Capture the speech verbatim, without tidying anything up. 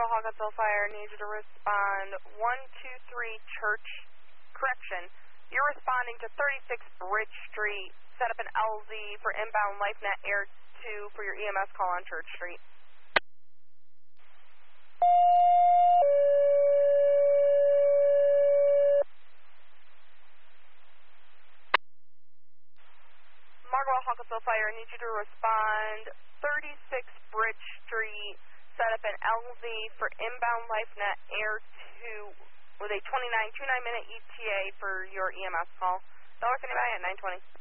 Hawkinsville Fire, need you to respond one two three Church, correction, you're responding to thirty-six Bridge Street, set up an L Z for inbound LifeNet Air two for your E M S call on Church Street. Margaret Hawkinsville Fire, need you to respond thirty-six Bridge Street, set up an L Z for inbound LifeNet Air two with a twenty-nine, twenty-nine minute E T A for your E M S call. Dollar City by at nine twenty.